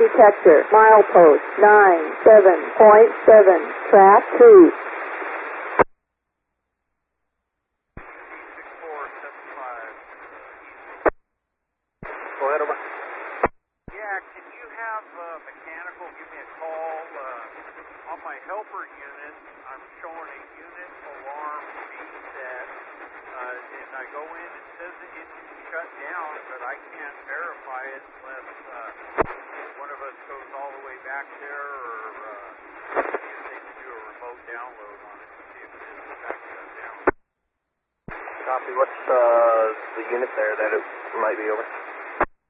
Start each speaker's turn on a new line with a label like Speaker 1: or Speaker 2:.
Speaker 1: detector. Milepost 97.7. Track 2.
Speaker 2: Go ahead, over.
Speaker 3: Yeah, can you have mechanical give me a call on my helper unit? I'm showing a unit alarm being set, and I go in, it says the engine shut down, but I can't verify it unless one of us goes all the way back there, or see if they can do a remote download on it to see if it is in fact shut down.
Speaker 2: Copy. What's the unit there that it might be over?